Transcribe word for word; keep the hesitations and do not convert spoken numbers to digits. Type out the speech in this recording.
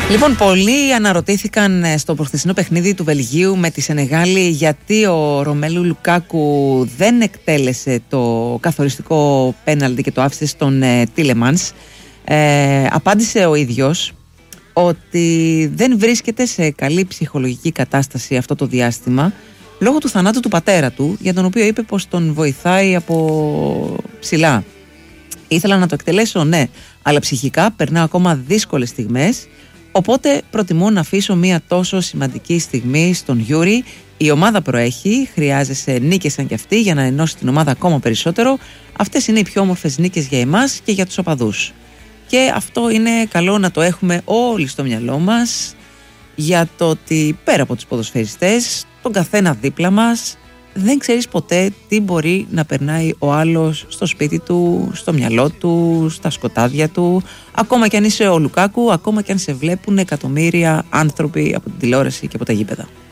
Λοιπόν, πολλοί αναρωτήθηκαν στο προχθεσινό παιχνίδι του Βελγίου με τη Σενεγάλη γιατί ο Ρομέλου Λουκάκου δεν εκτέλεσε το καθοριστικό πέναλτι και το άφησε στον ε, Τίλεμανς. Ε, απάντησε ο ίδιος ότι δεν βρίσκεται σε καλή ψυχολογική κατάσταση αυτό το διάστημα λόγω του θανάτου του πατέρα του, για τον οποίο είπε πως τον βοηθάει από ψηλά. Ήθελα να το εκτελέσω, ναι, αλλά ψυχικά περνάω ακόμα δύσκολες στιγμές. Οπότε προτιμώ να αφήσω μια τόσο σημαντική στιγμή στον Γιούρι. Η ομάδα προέχει, χρειάζεσαι νίκες σαν κι αυτή για να ενώσει την ομάδα ακόμα περισσότερο. Αυτές είναι οι πιο όμορφες νίκες για εμάς και για τους οπαδούς. Και αυτό είναι καλό να το έχουμε όλοι στο μυαλό μας, για το ότι πέρα από τους ποδοσφαιριστές, τον καθένα δίπλα μας, δεν ξέρεις ποτέ τι μπορεί να περνάει ο άλλος στο σπίτι του, στο μυαλό του, στα σκοτάδια του. Ακόμα κι αν είσαι ο Λουκάκου, ακόμα κι αν σε βλέπουν εκατομμύρια άνθρωποι από την τηλεόραση και από τα γήπεδα.